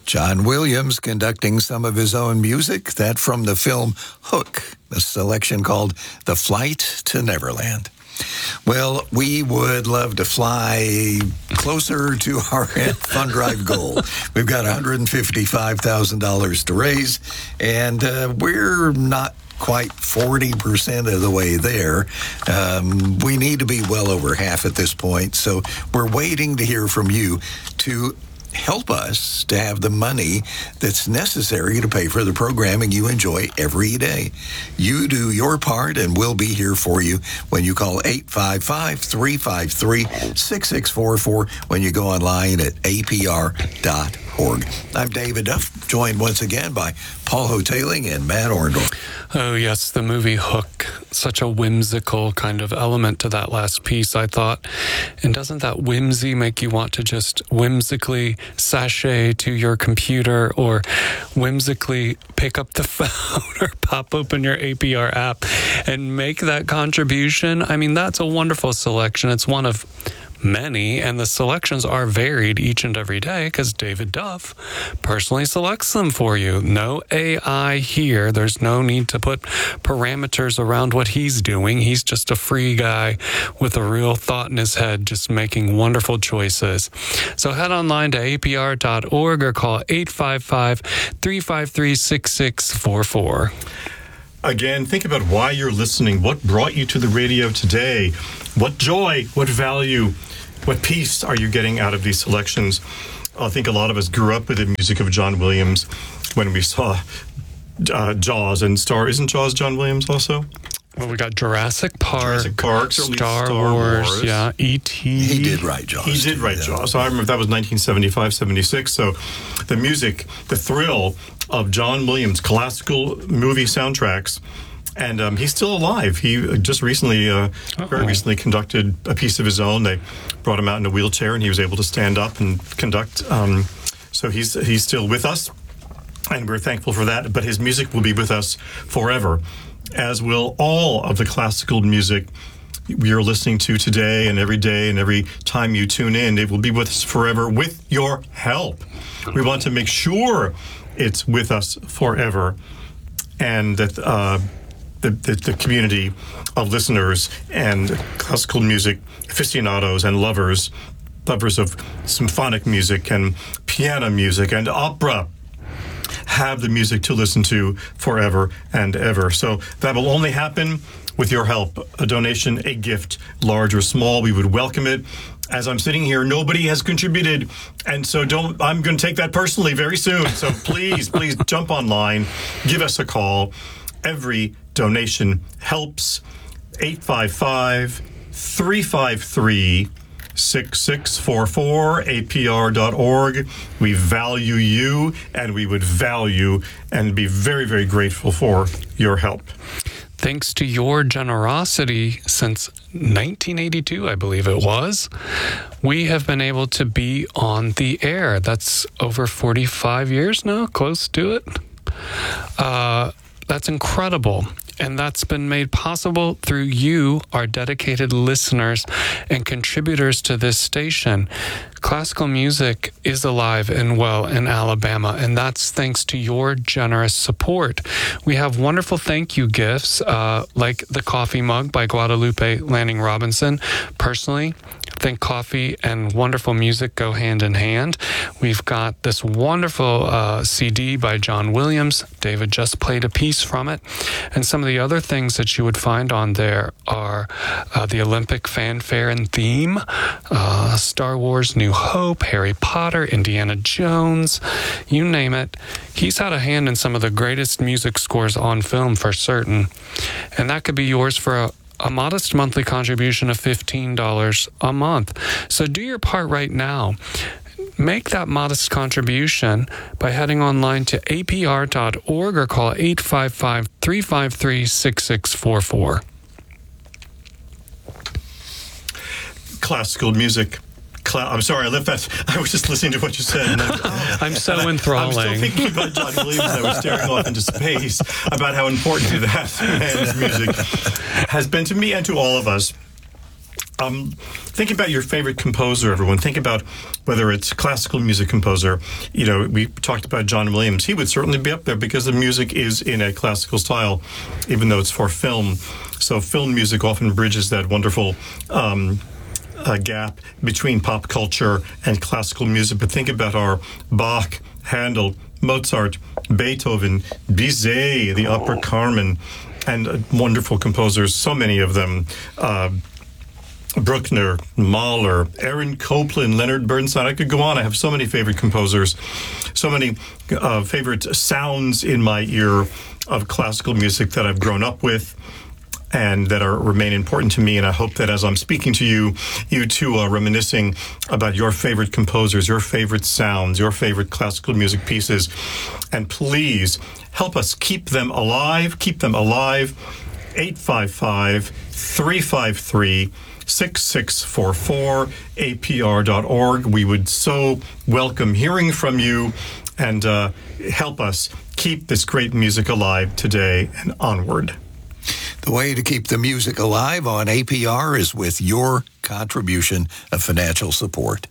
John Williams conducting some of his own music, that from the film Hook, a selection called The Flight to Neverland. Well, we would love to fly closer to our fund drive goal. We've got $155,000 to raise, and we're not quite 40% of the way there. We need to be well over half at this point, so we're waiting to hear from you to help us to have the money that's necessary to pay for the programming you enjoy every day. You do your part, and we'll be here for you when you call 855-353-6644 when you go online at apr.org. I'm David Duff, joined once again by Paul Hoteling and Matt Orndorff. Oh, yes, the movie Hook. Such a whimsical kind of element to that last piece, I thought. And doesn't that whimsy make you want to just whimsically sashay to your computer or whimsically pick up the phone or pop open your APR app and make that contribution? I mean, that's a wonderful selection. It's one of many, and the selections are varied each and every day because David Duff personally selects them for you. No AI here. There's no need to put parameters around what he's doing. He's just a free guy with a real thought in his head, just making wonderful choices. So head online to apr.org or call 855-353-6644. Again, think about why you're listening. What brought you to the radio today? What joy, what value, what peace are you getting out of these selections? I think a lot of us grew up with the music of John Williams when we saw Jaws and Isn't Jaws John Williams also? Well, we got Jurassic Park, Star Wars, yeah, E.T. He did write Jaws. He did write Jaws. So I remember that was 1975, 76. So the music, the thrill of John Williams' classical movie soundtracks. And he's still alive. He just recently, very recently, conducted a piece of his own. They brought him out in a wheelchair, and he was able to stand up and conduct. So he's still with us, and we're thankful for that. But his music will be with us forever, as will all of the classical music we are listening to today and every day and every time you tune in. It will be with us forever with your help. We want to make sure it's with us forever, and that the community of listeners and classical music aficionados and lovers of symphonic music and piano music and opera have the music to listen to forever and ever. So that will only happen with your help. A donation, a gift, large or small, we would welcome it. As I'm sitting here, nobody has contributed, and so I'm going to take that personally very soon. So please jump online, give us a call. Every donation helps. 855-353-6644, apr.org. We value you, and we would value and be very, very grateful for your help. Thanks to your generosity since 1982, I believe it was, we have been able to be on the air. That's over 45 years now, close to it. That's incredible. And that's been made possible through you, our dedicated listeners and contributors to this station. Classical music is alive and well in Alabama, and that's thanks to your generous support. We have wonderful thank you gifts, like the coffee mug by Guadalupe Lanning Robinson. Personally, I think coffee and wonderful music go hand in hand. We've got this wonderful CD by John Williams. David just played a piece from it. And some of the other things that you would find on there are the Olympic fanfare and theme, Star Wars New Hope, Harry Potter, Indiana Jones, you name it. He's had a hand in some of the greatest music scores on film for certain. And that could be yours for a modest monthly contribution of $15 a month. So do your part right now. Make that modest contribution by heading online to apr.org or call 855-353-6644. Classical music. I'm sorry, I left that. I was just listening to what you said. And I'm so enthralling. I'm still thinking about John Williams. I was staring off into space about how important that man's music has been to me and to all of us. Think about your favorite composer, everyone. Think about whether it's classical music composer. You know, we talked about John Williams. He would certainly be up there because the music is in a classical style, even though it's for film. So film music often bridges that wonderful gap between pop culture and classical music. But think about our Bach, Handel, Mozart, Beethoven, Bizet, the opera Carmen, and wonderful composers, so many of them. Bruckner, Mahler, Aaron Copland, Leonard Bernstein. I could go on. I have so many favorite composers, so many favorite sounds in my ear of classical music that I've grown up with and that remain important to me. And I hope that as I'm speaking to you, you too are reminiscing about your favorite composers, your favorite sounds, your favorite classical music pieces. And please help us keep them alive. Keep them alive. 855-353 6644 apr.org. We would so welcome hearing from you and help us keep this great music alive today and onward. The way to keep the music alive on APR is with your contribution of financial support.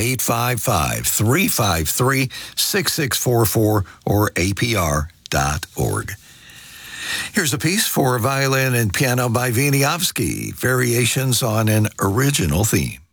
855-353-6644 or apr.org. Here's a piece for violin and piano by Wieniawski, variations on an original theme.